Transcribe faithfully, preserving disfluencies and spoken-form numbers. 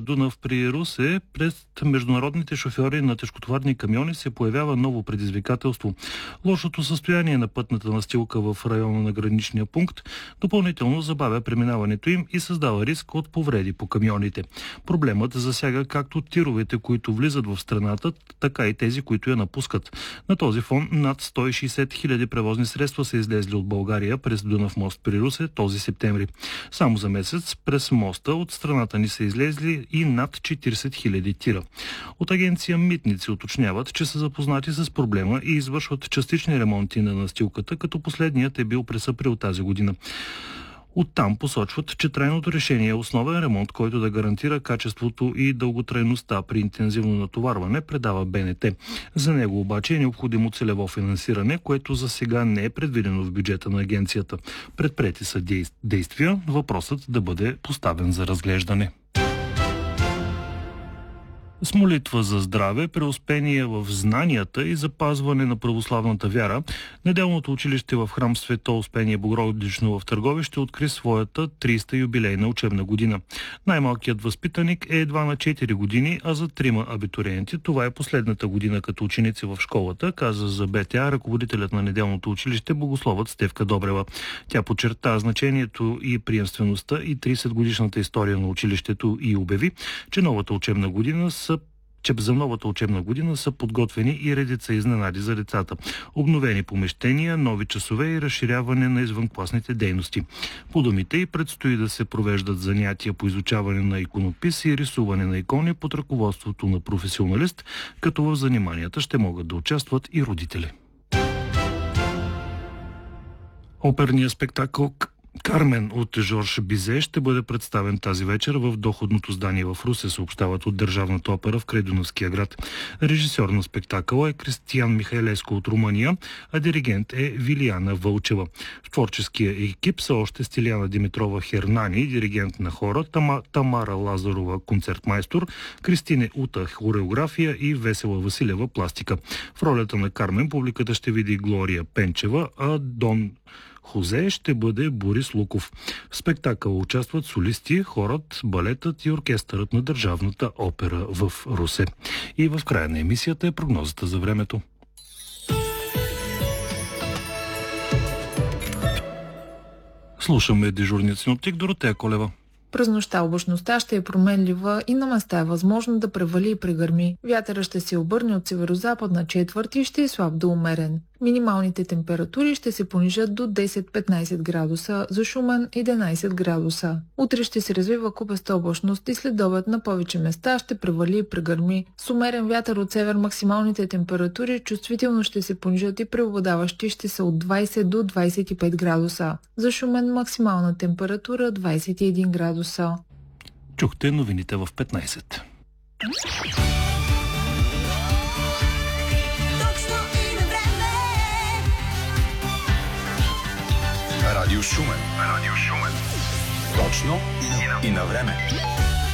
Дунав при Русе пред международните шофьори на тежкотоварни камиони се появява ново предизвикателство. Лошото състояние на пътната настилка в района на граничния пункт допълнително забавя преминаването им и създава риск от повреди по камионите. Проблемът засяга както тировете, които влизат в страната, така и тези, които я напускат. На този фон над сто и шейсет хиляди превозни средства са излезли от България през Дунав мост при Русе този септември. Само за месец през моста от страната ни са излезли и над четирийсет хиляди тира. От агенция Митници уточняват, че са запознати с проблема и извършват частични ремонти на настилката, като последният е бил през април тази година. Оттам посочват, че трайното решение е основен ремонт, който да гарантира качеството и дълготрайността при интензивно натоварване, предава Б Н Т. За него обаче е необходимо целево финансиране, което за сега не е предвидено в бюджета на агенцията. Предприети са действия, въпросът да бъде поставен за разглеждане. С молитва за здраве, преуспение в знанията и запазване на православната вяра, неделното училище в храм Свето Успение Богородично в Търговище ще откри своята тридесета юбилейна учебна година. Най-малкият възпитаник е едва на четири години, а за трима абитуриенти това е последната година като ученици в школата, каза за Б Т А ръководителят на неделното училище богословът Стефка Добрева. Тя подчерта значението и приемствеността и тридесетгодишната история на училището и обяви, че новата учебна година са че за новата учебна година са подготвени и редица изненади за децата. Обновени помещения, нови часове и разширяване на извънкласните дейности. По думите й предстои да се провеждат занятия по изучаване на иконопис и рисуване на икони под ръководството на професионалист, като в заниманията ще могат да участват и родители. Оперният спектакъл Кармен от Жорж Бизе ще бъде представен тази вечер в доходното здание в Русе, съобщават от Държавната опера в край Дунавския град. Режисьор на спектакъла е Кристиян Михайлеско от Румъния, а диригент е Вилияна Вълчева. В творческия екип са още Стиляна Димитрова Хернани, диригент на хора, Тама, Тамара Лазарова концертмайстор, Кристине Ута хореография и Весела Василева пластика. В ролята на Кармен публиката ще види Глория Пенчева, а Дон Хозе ще бъде Борис Луков. В спектакъла участват солисти, хорът, балетът и оркестърът на Държавната опера в Русе. И в края на емисията е прогнозата за времето. Слушаме дежурният синоптик Доротея Колева. През нощта облачността ще е променлива и на места е възможно да превали и прегърми. Вятъра ще се обърне от северозападна четвърт и ще е слаб до умерен. Минималните температури ще се понижат до десет-петнайсет градуса, за Шумен единайсет градуса. Утре ще се развива купеста облачност и след обед на повече места ще превали и прегърми. С умерен вятър от север максималните температури чувствително ще се понижат и преобладаващи ще са от двайсет до двайсет и пет градуса. За Шумен максимална температура двайсет и един градуса. Чухте новините в петнайсет. Радио Шумен. Радио Шумен. Точно и на време.